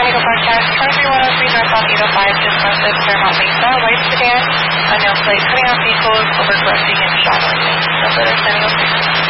Eagle Broadcast, 23103 northbound 805, just north of Fairmont Mesa, white sedan, unknown plate, cutting off vehicles, over crossing and shadowing. No further San Diego 6.